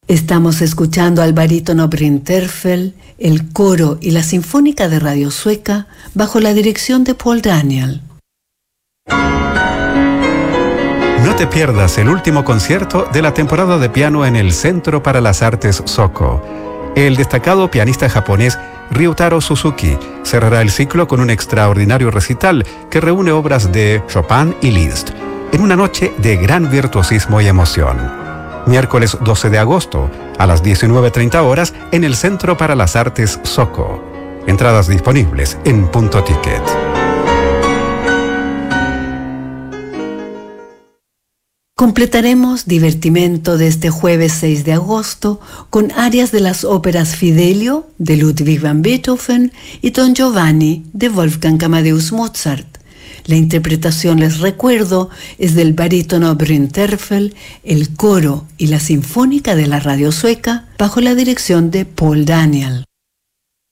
Estamos escuchando al barítono Brinterfel, el coro y la Sinfónica de Radio Sueca bajo la dirección de Paul Daniel. No te pierdas el último concierto de la temporada de piano en el Centro para las Artes Soko. El destacado pianista japonés Ryutaro Suzuki cerrará el ciclo con un extraordinario recital que reúne obras de Chopin y Liszt en una noche de gran virtuosismo y emoción. Miércoles 12 de agosto, a las 19:30 horas, en el Centro para las Artes Soko. Entradas disponibles en Punto Ticket. Completaremos Divertimento de este jueves 6 de agosto con arias de las óperas Fidelio, de Ludwig van Beethoven, y Don Giovanni, de Wolfgang Amadeus Mozart. La interpretación, les recuerdo, es del barítono Brinterfel, el coro y la Sinfónica de la Radio Sueca, bajo la dirección de Paul Daniel.